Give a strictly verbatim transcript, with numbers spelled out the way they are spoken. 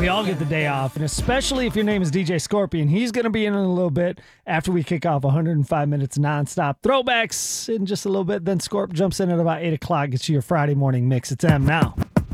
we all get the day off, and especially if your name is D J Scorpion. He's going to be in in a little bit after we kick off one hundred five minutes nonstop throwbacks in just a little bit. Then Scorp jumps in at about eight o'clock, gets you your Friday morning mix. It's M now.